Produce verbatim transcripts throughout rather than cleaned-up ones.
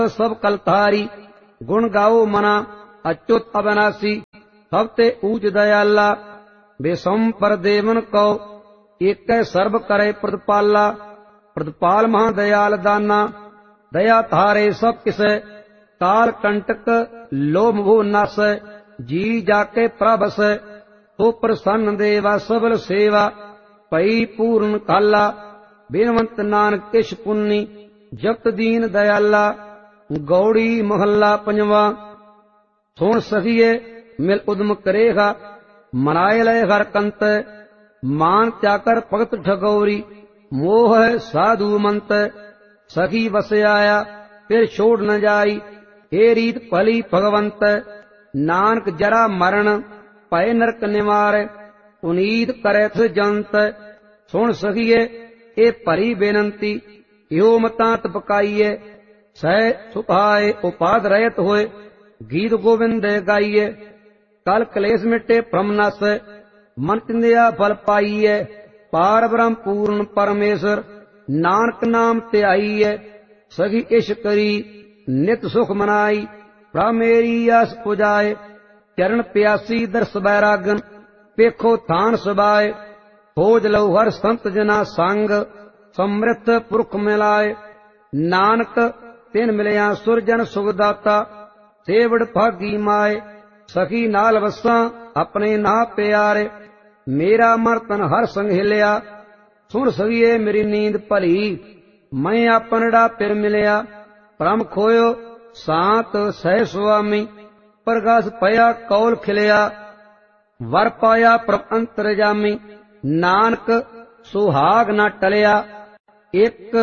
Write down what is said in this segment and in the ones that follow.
सब कलतारी। गुण गाओ मना अच्युत अविनाशी। सब ते ऊज दयाला बेसम पर देवन को। एक सर्व करे प्रतिपाला। प्रतिपाल महादयाल दाना। दया थारे सब किसे। काल कंटक लोभ भू नस। जी जाके प्रभस तो प्रसन्न देवा सबल सेवा। पई पूर्ण काला बिनवंत नानक किश पुन्नी। जगत दीन दयाला गौड़ी महला पंजवा। सुन सखिए मिल उदम करेगा। मनाए लय हर कंत। मान त्याकर भगत ठगौरी। मोह साधु मंत। सखी बस आया फिर छोड़ न जाई। हे रीत भली भगवंत। नानक जरा मरण भय नरक निवार। पुनीत करैथ जंत। सुन सखिए ए भरी बेनंती। यो मतां तपकाइए सह सुभाए उपाध रहत होए। गीत गोविंद गाइए कल कलेश मिटे भ्रम नस। मन चिंदिया फल पाइए पार ब्रह्म पूर्ण परमेश्वर। नानक नाम त्याइए सखी इश करी नित सुख मनाई। प्रभ मेरी आस पुजाए चरण प्यासी दर्श बैरागन। पेखो थान सबाए खोज लऊ हर संत जना संग। समृत पुरख मिलाए नानक तिन मिलिया सुरजन सुखदाता। सेवड़ भागी माए सखी नाल वसा अपने ना प्यारे। मेरा मन तन हर संग हिलिया। सुन सखिए मेरी नींद भली। मैं अपनड़ा फिर मिलिया। परम खोयो सांत सह स्वामी। प्रकाश पया कौल खिलिया। वर पाया प्रभ अंतरजामी। नानक सुहाग न टलिया। एक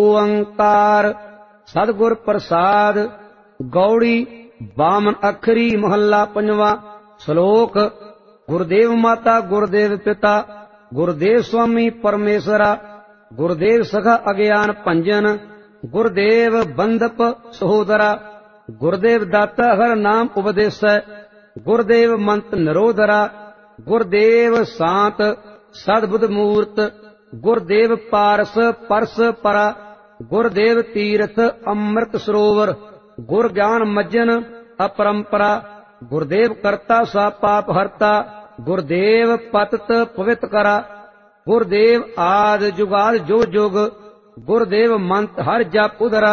ओंकार सतगुर प्रसाद। गौड़ी बामन अखरी महला पंजवा। श्लोक गुरुदेव माता गुरुदेव पिता गुरुदेव स्वामी परमेश्वरा। गुरुदेव सखा अज्ञान भंजन। गुरुदेव बंदप सहोदरा। गुरुदेव दाता हर नाम उपदेश। गुरुदेव मंत निरोधरा। गुरुदेव शांत सदबुद्ध मूर्त। गुरुदेव पारस परस परा। गुरुदेव तीर्थ अमृत सरोवर। गुर ज्ञान मज्जन अपरंपरा। गुरुदेव करता सा पाप हरता। गुरुदेव पतित पवित करा। गुरुदेव आद जुगाद जो जुग। गुरुदेव मंत हर जप उधरा।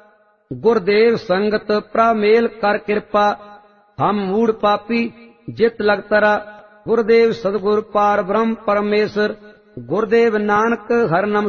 गुरुदेव संगत प्रामेल कर कृपा। हम मूढ़ पापी जित लगतरा। गुरुदेव सदगुर पार ब्रह्म परमेश्वर। गुरुदेव नानक हर नाम